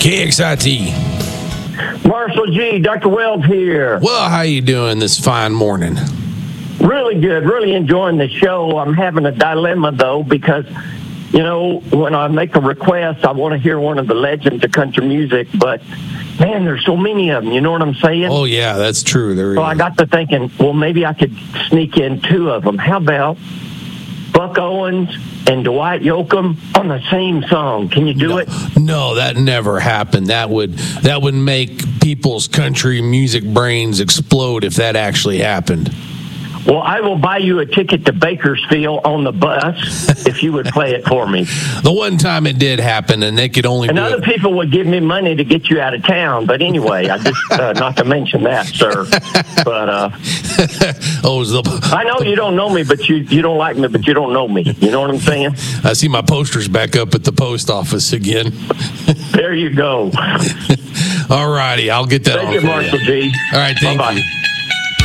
KXIT. Marshall G, Dr. Wells here. Well, how you doing this fine morning? Really good. Really enjoying the show. I'm having a dilemma, though, because, you know, when I make a request, I want to hear one of the legends of country music, but, man, there's so many of them. You know what I'm saying? Oh, yeah, that's true. So I got to thinking, well, maybe I could sneak in two of them. How about Buck Owens and Dwight Yoakam on the same song? Can you do it? No, that never happened. That would make people's country music brains explode if that actually happened. Well, I will buy you a ticket to Bakersfield on the bus if you would play it for me. The one time it did happen, and they could only and other people would give me money to get you out of town. But anyway, I just not to mention that, sir. But I know you don't know me, but you don't like me, but you don't know me. You know what I'm saying? I see my posters back up at the post office again. There you go. All righty, I'll get that. Thank you, Marshall G. All right, thank Bye-bye. you.